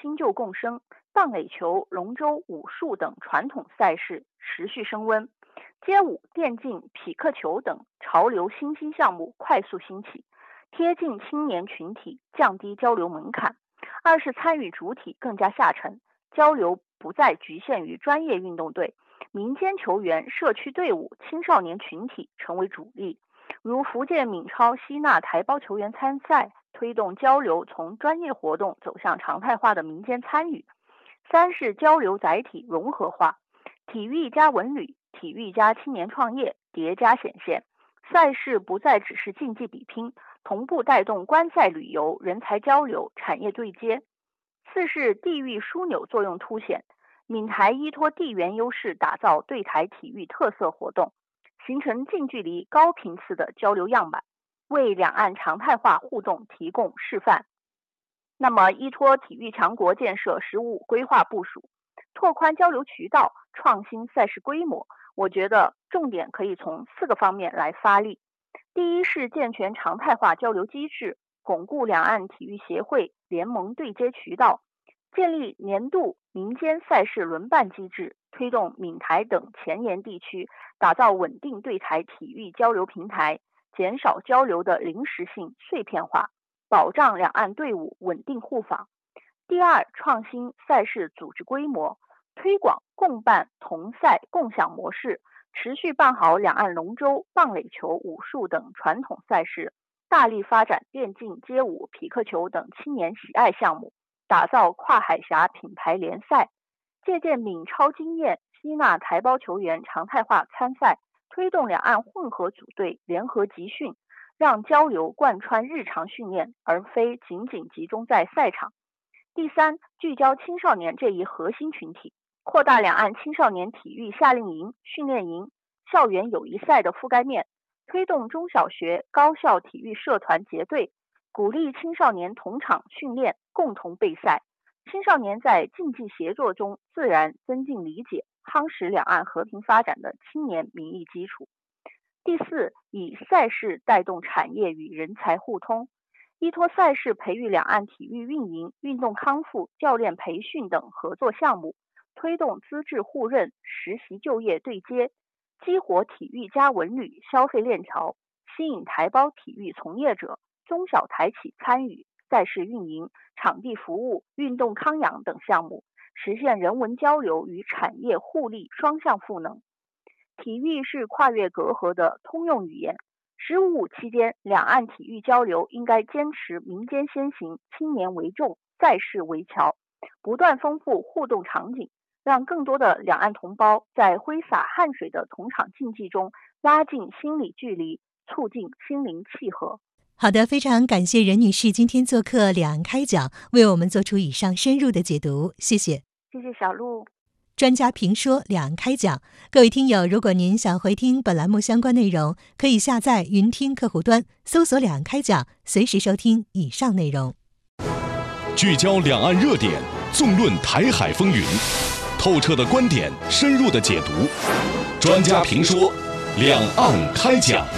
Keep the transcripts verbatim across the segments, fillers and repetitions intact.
新旧共生，棒垒球、龙舟、武术等传统赛事持续升温，街舞、电竞、匹克球等潮流新兴项目快速兴起，贴近青年群体，降低交流门槛。二是参与主体更加下沉，交流不再局限于专业运动队，民间球员、社区队伍、青少年群体成为主力。如福建闽超吸纳台胞球员参赛，推动交流从专业活动走向常态化的民间参与。三是交流载体融合化，体育加文旅、体育加青年创业叠加显现，赛事不再只是竞技比拼，同步带动观赛旅游、人才交流、产业对接。四是地域枢纽作用凸显，闽台依托地缘优势打造对台体育特色活动，形成近距离高频次的交流样板，为两岸常态化互动提供示范。那么依托体育强国建设十五规划部署，拓宽交流渠道，创新赛事规模，我觉得重点可以从四个方面来发力。第一是健全常态化交流机制，巩固两岸体育协会联盟对接渠道，建立年度民间赛事轮办机制，推动闽台等前沿地区打造稳定对台体育交流平台，减少交流的临时性碎片化，保障两岸队伍稳定互访。第二，创新赛事组织规模，推广共办同赛共享模式，持续办好两岸龙舟、棒垒球、武术等传统赛事，大力发展电竞、街舞、匹克球等青年喜爱项目，打造跨海峡品牌联赛，借鉴闽超经验，吸纳台胞球员常态化参赛，推动两岸混合组队联合集训，让交流贯穿日常训练，而非仅仅集中在赛场。第三，聚焦青少年这一核心群体，扩大两岸青少年体育夏令营、训练营、校园友谊赛的覆盖面，推动中小学、高校体育社团结队，鼓励青少年同场训练，共同备赛。青少年在竞技协作中自然增进理解，夯实两岸和平发展的青年民意基础。第四，以赛事带动产业与人才互通，依托赛事培育两岸体育运营、运动康复、教练培训等合作项目，推动资质互认、实习就业对接，激活体育加文旅消费链条，吸引台胞体育从业者、中小台企参与赛事运营、场地服务、运动康养等项目，实现人文交流与产业互利双向赋能。体育是跨越隔阂的通用语言，十五五期间，两岸体育交流应该坚持民间先行、青年为重、赛事为桥，不断丰富互动场景，让更多的两岸同胞在挥洒汗水的同场竞技中拉近心理距离，促进心灵契合。 好的，非常感谢任女士今天做客两岸开讲，为我们做出以上深入的解读，谢谢。 谢谢小鹿。 专家评说两岸开讲，各位听友，如果您想回听本栏目相关内容，可以下载云听客户端，搜索两岸开讲，随时收听以上内容。 聚焦两岸热点，纵论台海风云，透彻的观点，深入的解读，专家评说两岸开讲。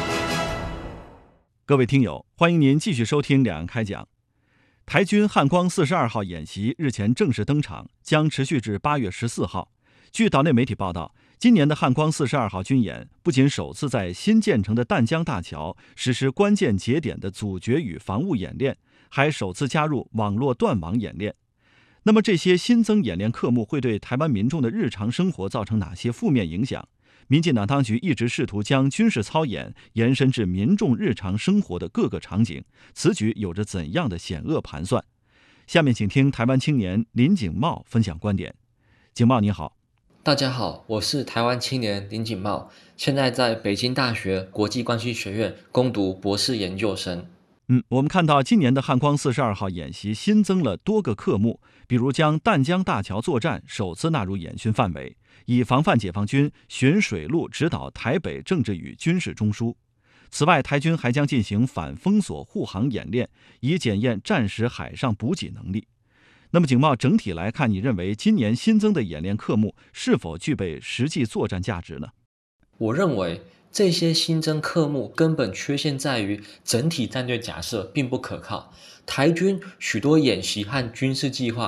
各位听友，欢迎您继续收听两岸开讲。台军汉光四十二号演习日前正式登场，将持续至八月十四号。据岛内媒体报道，今年的汉光四十二号军演不仅首次在新建成的淡江大桥实施关键节点的阻绝与防务演练，还首次加入网络断网演练。那么这些新增演练科目会对台湾民众的日常生活造成哪些负面影响？民进党当局一直试图将军事操演延伸至民众日常生活的各个场景，此举有着怎样的险恶盘算？下面请听台湾青年林景茂分享观点。景茂你好。 大家好，我是台湾青年林景茂，现在在北京大学国际关系学院攻读博士研究生。 嗯，我们看到今年的汉光四十二号演习新增了多个科目，比如将淡江大桥作战首次纳入演训范围，以防范解放军循水路指导台北政治与军事中枢。此外，台军还将进行反封锁护航演练，以检验战时海上补给能力。那么景茂，整体来看，你认为今年新增的演练科目是否具备实际作战价值呢？ 我认为这些新增科目根本缺陷在于整体战略假设并不可靠。台军许多演习和军事计划